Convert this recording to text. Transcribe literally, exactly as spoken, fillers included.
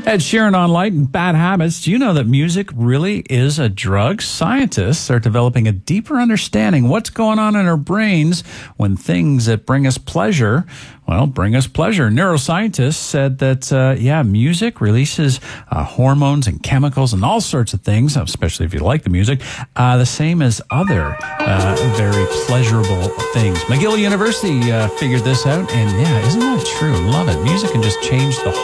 Ed Sheeran on Light and Bad Habits. Do you know that music really is a drug? Scientists are developing a deeper understanding what's going on in our brains when things that bring us pleasure, well, bring us pleasure. Neuroscientists said that, uh, yeah, music releases uh, hormones and chemicals and all sorts of things, especially if you like the music, uh, the same as other uh, very pleasurable things. McGill University uh, figured this out, and yeah, isn't that true? Love it. Music can just change the